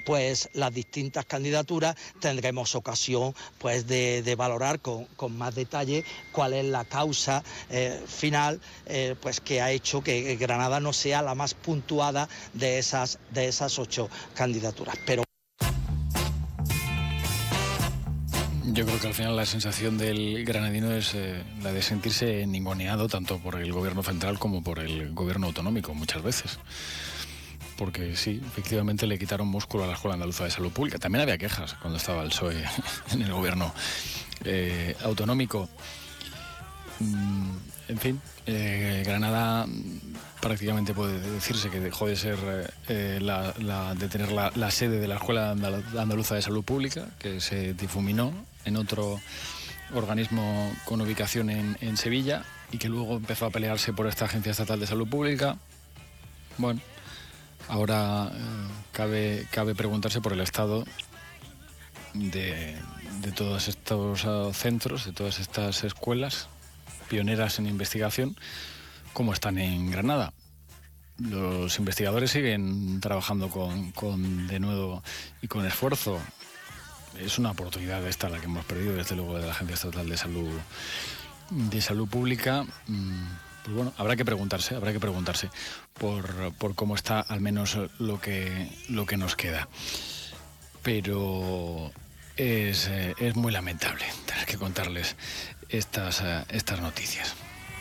pues las distintas candidaturas tendremos ocasión pues de valorar con más detalle cuál es la causa final pues que ha hecho que Granada no sea la más puntuada de esas 8 candidaturas. Pero yo creo que al final la sensación del granadino es la de sentirse ninguneado tanto por el gobierno central como por el gobierno autonómico muchas veces. Porque sí, efectivamente le quitaron músculo a la Escuela Andaluza de Salud Pública. También había quejas cuando estaba el PSOE en el gobierno autonómico. En fin, Granada prácticamente puede decirse que dejó de ser de tener la sede de la Escuela Andaluza de Salud Pública, que se difuminó en otro organismo con ubicación en Sevilla y que luego empezó a pelearse por esta Agencia Estatal de Salud Pública. Bueno, ahora cabe preguntarse por el estado de todos estos centros, de todas estas escuelas pioneras en investigación, cómo están en Granada. Los investigadores siguen trabajando con denuedo y con esfuerzo. Es una oportunidad esta la que hemos perdido, desde luego, de la Agencia Estatal de Salud Pública. Pues bueno, habrá que preguntarse por cómo está al menos lo que nos queda. Pero es muy lamentable tener que contarles estas noticias.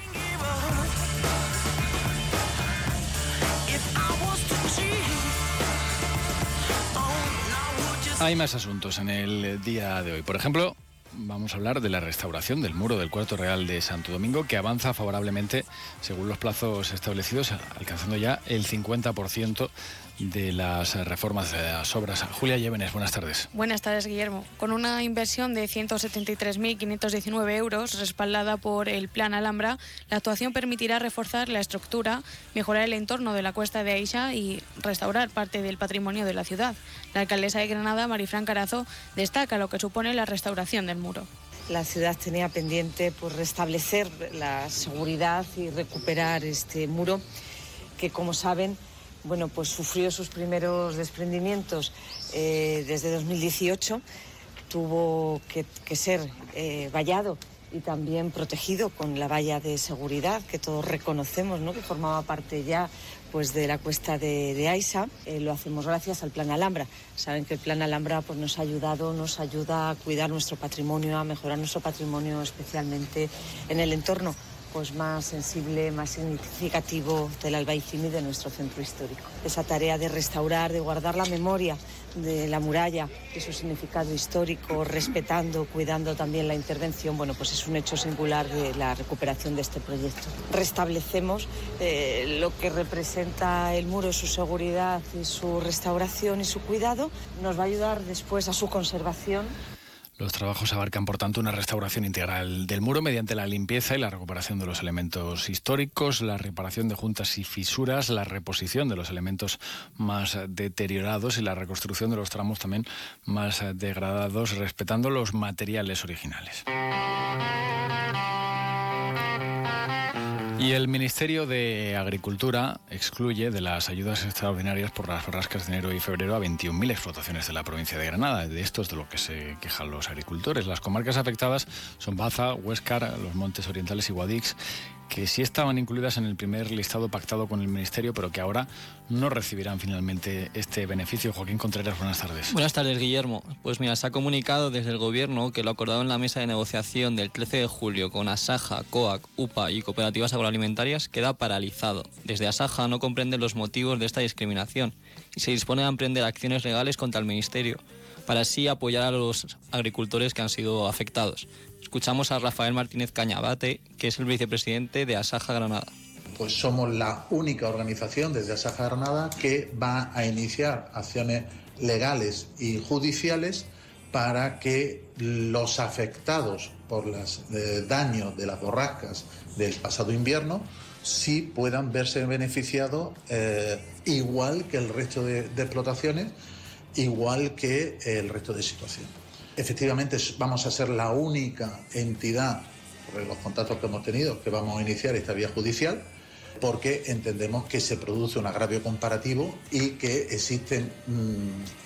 Hay más asuntos en el día de hoy. Por ejemplo, vamos a hablar de la restauración del muro del Cuarto Real de Santo Domingo, que avanza favorablemente según los plazos establecidos, alcanzando ya el 50% de las reformas de las obras. Julia Llévenes, buenas tardes. Buenas tardes, Guillermo. Con una inversión de 173.519 euros, respaldada por el Plan Alhambra, la actuación permitirá reforzar la estructura, mejorar el entorno de la Cuesta de Aisha y restaurar parte del patrimonio de la ciudad. La alcaldesa de Granada, Marifran Carazo, destaca lo que supone la restauración del muro. La ciudad tenía pendiente restablecer la seguridad y recuperar este muro que, como saben, pues sufrió sus primeros desprendimientos desde 2018, tuvo que ser vallado y también protegido con la valla de seguridad que todos reconocemos, ¿no?, que formaba parte ya de la Cuesta de Aisha. Lo hacemos gracias al Plan Alhambra. Saben que el Plan Alhambra nos ayuda a cuidar nuestro patrimonio, a mejorar nuestro patrimonio, especialmente en el entorno más sensible, más significativo del Albaicín y de nuestro centro histórico. Esa tarea de restaurar, de guardar la memoria de la muralla, de su significado histórico, respetando, cuidando también la intervención, es un hecho singular de la recuperación de este proyecto. Restablecemos lo que representa el muro, su seguridad y su restauración y su cuidado. Nos va a ayudar después a su conservación. Los trabajos abarcan, por tanto, una restauración integral del muro mediante la limpieza y la recuperación de los elementos históricos, la reparación de juntas y fisuras, la reposición de los elementos más deteriorados y la reconstrucción de los tramos también más degradados, respetando los materiales originales. Y el Ministerio de Agricultura excluye de las ayudas extraordinarias por las borrascas de enero y febrero a 21.000 explotaciones de la provincia de Granada. De esto es de lo que se quejan los agricultores. Las comarcas afectadas son Baza, Huéscar, los Montes Orientales y Guadix, que sí estaban incluidas en el primer listado pactado con el Ministerio, pero que ahora no recibirán finalmente este beneficio. Joaquín Contreras, buenas tardes. Buenas tardes, Guillermo. Pues mira, se ha comunicado desde el Gobierno que lo acordado en la mesa de negociación del 13 de julio con Asaja, COAC, UPA y cooperativas agroalimentarias queda paralizado. Desde Asaja no comprenden los motivos de esta discriminación y se dispone a emprender acciones legales contra el Ministerio para así apoyar a los agricultores que han sido afectados. Escuchamos a Rafael Martínez Cañabate, que es el vicepresidente de Asaja Granada. Pues somos la única organización desde Asaja Granada que va a iniciar acciones legales y judiciales para que los afectados por los daños de las borrascas del pasado invierno sí puedan verse beneficiados igual que el resto de explotaciones, igual que el resto de situaciones. Efectivamente, vamos a ser la única entidad, por los contactos que hemos tenido, que vamos a iniciar esta vía judicial, porque entendemos que se produce un agravio comparativo y que existen